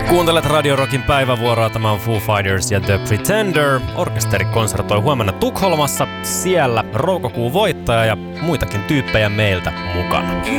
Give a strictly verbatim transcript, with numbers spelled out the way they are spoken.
Kuuntelet Radio Rockin päivävuoroa. Tämä on Foo Fighters ja The Pretender. Orkesteri konsertoi huomenna Tukholmassa. Siellä Roukokuun voittaja ja muitakin tyyppejä meiltä mukana.